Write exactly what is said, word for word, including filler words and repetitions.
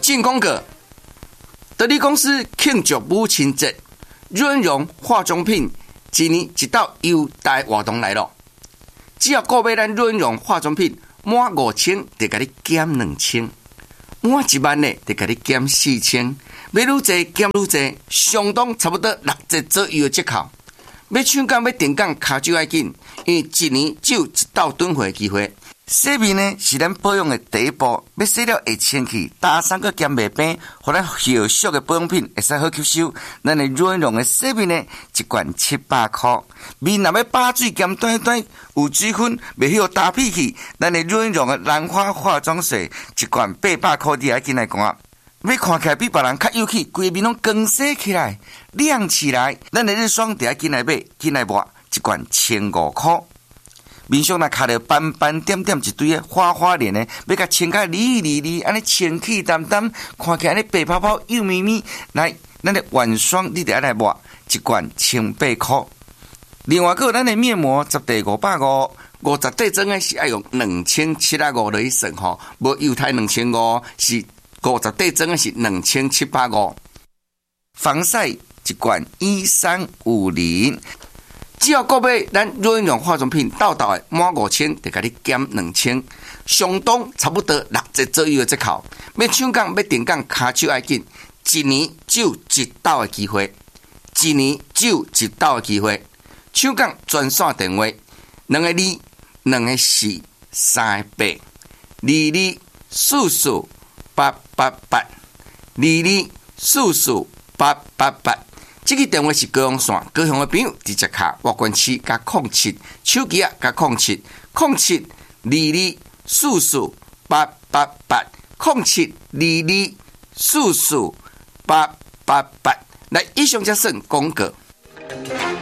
进攻个，德利公司庆祝母亲节，润荣化妆品一年一道优待活动来了。只要购买咱润荣化妆品满五千，就给你减两千；满一万呢，就给你减四千。买愈济减愈济，相当差不多六折左右的折扣。要抢购要订购，卡就要紧，因为一年只有一道囤货机会。洗面呢是咱保养的第一步，要洗了会清气，打三个减袂病，互咱后续的保养品会使好吸收。咱的润荣的洗面呢，一罐七百块。面若要把水兼短短，有水分，袂晓打屁气，咱的润荣的兰花化妆水，一罐八百块，你还进来看。要看起来比别人较有气，规面拢光洗起来、亮起来。咱的日霜就要进来买，进来抹，一罐千五块。面上若卡着斑斑点点一堆的花花脸的，要甲清甲哩哩哩，安尼清气淡淡，看起来安尼白泡泡幼咪咪。来，咱的晚霜你得要来抹，一罐千八块。另外，还有咱的面膜，十袋五百五，五十袋装的是要用两千七百五来算吼，无犹太两千五，是五十袋装的是两千七百五。防晒一罐一三五零。只要购买咱润荣化妆品到到的满五千，就给你减两千，相当差不多六折左右的折扣。要抢购要订购，卡就要紧，一年只有一道的机会，一年只有一道的机会。抢购专线电话：两个二，两个四，三个八，二二四四八八八，二二四四八八八。这个电话是高雄线，高雄的朋友直接卡外关区加空七，手机啊加空七，空七二二四四八八八，空七二二四四八八八。来，以上则算广告。